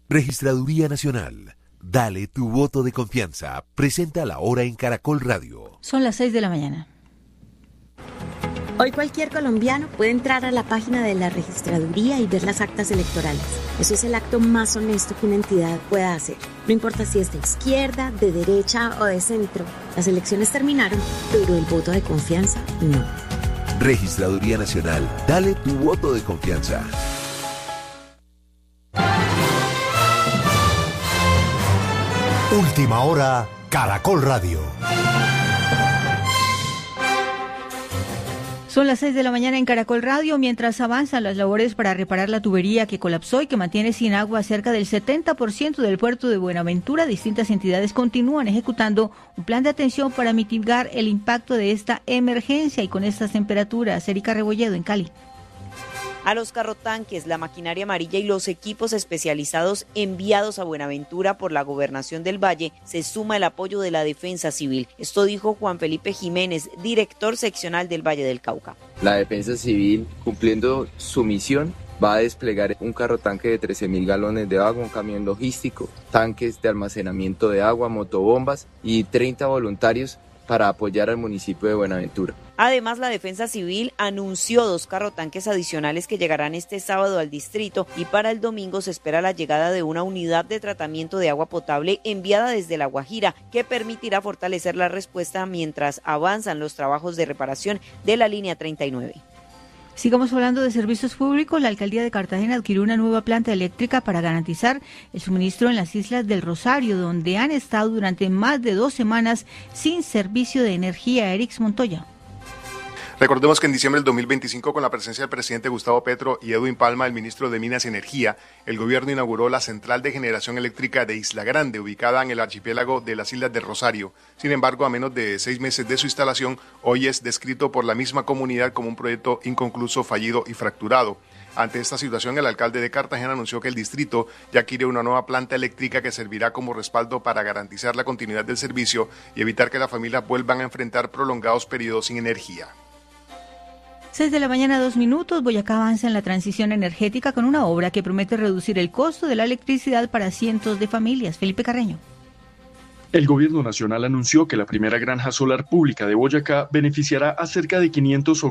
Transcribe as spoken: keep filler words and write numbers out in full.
Registraduría Nacional. Dale tu voto de confianza. Presenta la hora en Caracol Radio. Son las seis de la mañana. Hoy cualquier colombiano puede entrar a la página de la registraduría y ver las actas electorales. Eso es el acto más honesto que una entidad pueda hacer. No importa si es de izquierda, de derecha o de centro. Las elecciones terminaron, pero el voto de confianza no. Registraduría Nacional. Dale tu voto de confianza. Última hora, Caracol Radio. Son las seis de la mañana en Caracol Radio, mientras avanzan las labores para reparar la tubería que colapsó y que mantiene sin agua cerca del setenta por ciento del puerto de Buenaventura. Distintas entidades continúan ejecutando un plan de atención para mitigar el impacto de esta emergencia y con estas temperaturas. Erika Rebolledo en Cali. A los carrotanques, la maquinaria amarilla y los equipos especializados enviados a Buenaventura por la Gobernación del Valle se suma el apoyo de la Defensa Civil. Esto dijo Juan Felipe Jiménez, director seccional del Valle del Cauca. La Defensa Civil, cumpliendo su misión, va a desplegar un carrotanque de trece mil galones de agua, un camión logístico, tanques de almacenamiento de agua, motobombas y treinta voluntarios para apoyar al municipio de Buenaventura. Además, la Defensa Civil anunció dos carrotanques adicionales que llegarán este sábado al distrito y para el domingo se espera la llegada de una unidad de tratamiento de agua potable enviada desde La Guajira que permitirá fortalecer la respuesta mientras avanzan los trabajos de reparación de la línea treinta y nueve. Sigamos hablando de servicios públicos. La alcaldía de Cartagena adquirió una nueva planta eléctrica para garantizar el suministro en las islas del Rosario, donde han estado durante más de dos semanas sin servicio de energía. Erix Montoya. Recordemos que en diciembre del dos mil veinticinco, con la presencia del presidente Gustavo Petro y Edwin Palma, el ministro de Minas y Energía, el gobierno inauguró la central de generación eléctrica de Isla Grande, ubicada en el archipiélago de las Islas del Rosario. Sin embargo, a menos de seis meses de su instalación, hoy es descrito por la misma comunidad como un proyecto inconcluso, fallido y fracturado. Ante esta situación, el alcalde de Cartagena anunció que el distrito ya quiere una nueva planta eléctrica que servirá como respaldo para garantizar la continuidad del servicio y evitar que las familias vuelvan a enfrentar prolongados periodos sin energía. seis de la mañana, dos minutos. Boyacá avanza en la transición energética con una obra que promete reducir el costo de la electricidad para cientos de familias. Felipe Carreño. El gobierno nacional anunció que la primera granja solar pública de Boyacá beneficiará a cerca de quinientos hogares